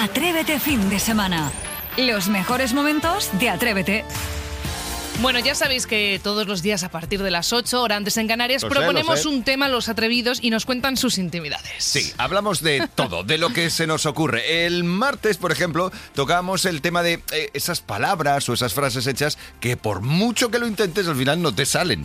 Atrévete fin de semana. Los mejores momentos de Atrévete. Bueno, ya sabéis que todos los días a partir de las 8, hora antes en Canarias, proponemos un tema a los atrevidos y nos cuentan sus intimidades. Sí, hablamos de todo, de lo que se nos ocurre. El martes, por ejemplo, tocábamos el tema de esas palabras o esas frases hechas que por mucho que lo intentes al final no te salen.